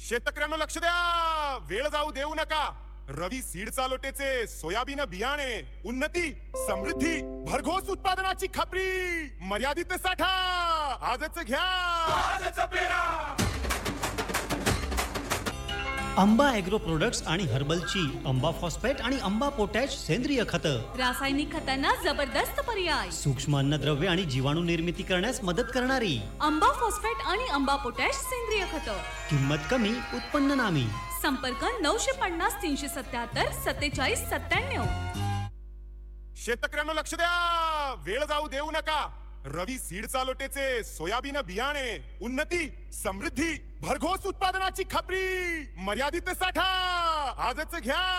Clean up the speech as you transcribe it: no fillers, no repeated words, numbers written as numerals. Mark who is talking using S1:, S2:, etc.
S1: शेतकऱ्यांना लक्ष द्या, वेळ जाऊ देऊ नका. रवी सीडचा लोटेचे सोयाबीन बियाणे, उन्नती समृद्धी भरघोस उत्पादनाची खात्री, मर्यादित साठा आजच घ्या, आजच पेरा.
S2: अंबा ॲग्रो प्रोडक्ट्स आणि हर्बलची अंबा फॉस्फेट आणि अंबा पोटॅश सेंद्रिय खतं,
S3: रासायनिक खतांना जबरदस्त पर्याय,
S2: सूक्ष्म अन्नद्रव्य आणि जीवाणू निर्मिती करण्यास मदत करणारी
S3: अंबा फॉस्फेट आणि अंबा पोटॅश सेंद्रिय खतं.
S2: किंमत कमी उत्पन्न नामी.
S3: संपर्क 950 377 47 97.
S1: शेतकऱ्यांना लक्ष द्या, वेळ जाऊ देऊ नका. रवी सीडचा लोटेचे सोयाबीन बियाणे, उन्नती समृद्धी भरघोस उत्पादनाची खात्री, मर्यादित साठा आजच घ्या.